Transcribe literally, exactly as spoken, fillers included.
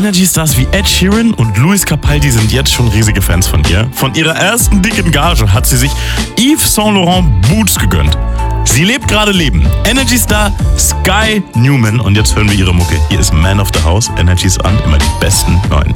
Energy-Stars wie Ed Sheeran und Lewis Capaldi sind jetzt schon riesige Fans von ihr. Von ihrer ersten dicken Gage hat sie sich Yves Saint Laurent Boots gegönnt. Sie lebt gerade Leben. Energy-Star Sky Newman. Und jetzt hören wir ihre Mucke. Hier ist Man of the House. Energy ist an, immer die besten neuen.